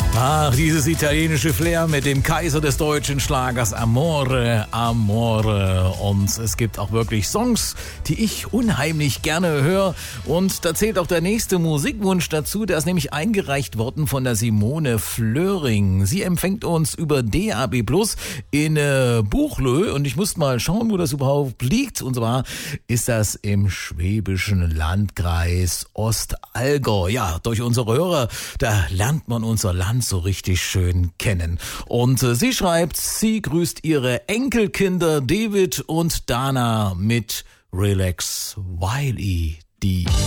Ach, dieses italienische Flair mit dem Kaiser des deutschen Schlagers Amore, Amore. Und es gibt auch wirklich Songs, die ich unheimlich gerne höre. Und da zählt auch der nächste Musikwunsch dazu. Der ist nämlich eingereicht worden von der Simone Flöring. Sie empfängt uns über DAB+ in Buchlö. Und ich muss mal schauen, wo das überhaupt liegt. Und zwar ist das im schwäbischen Landkreis Ostallgäu. Ja, durch unsere Hörer, da lernt man unser Land so richtig schön kennen. Und sie schreibt, sie grüßt ihre Enkelkinder David und Dana mit Relax Wiley. Die